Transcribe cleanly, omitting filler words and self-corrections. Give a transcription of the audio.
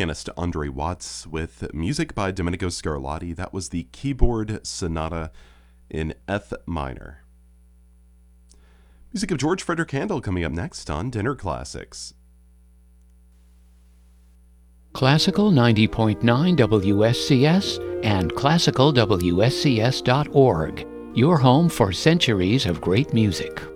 pianist Andre Watts with music by Domenico Scarlatti. That was the Keyboard Sonata in F minor. Music of George Frederick Handel coming up next on Dinner Classics. Classical 90.9 WSCS and classicalwscs.org. Your home for centuries of great music.